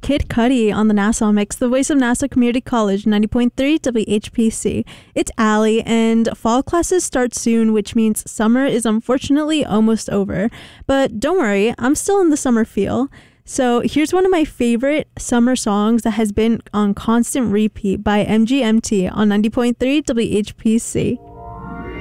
Kid Cudi on the NASA Mix, the voice of NASA Community College, 90.3 WHPC. It's Allie, and fall classes start soon, which means summer is unfortunately almost over. But don't worry, I'm still in the summer feel. So here's one of my favorite summer songs that has been on constant repeat by MGMT on 90.3 WHPC.